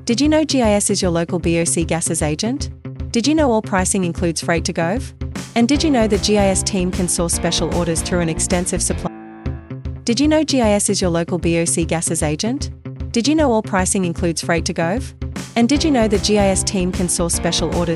Did you know GIS is your local BOC gases agent? Did you know all pricing includes freight to Gove? And did you know the GIS team can source special orders through an extensive supply? Did you know GIS is your local BOC gases agent? Did you know all pricing includes freight to Gove? And did you know the GIS team can source special orders